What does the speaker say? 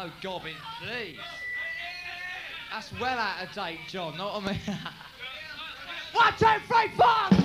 No gobbing, please. That's well out of date, John, know what I mean? 1, 2, 3, 4!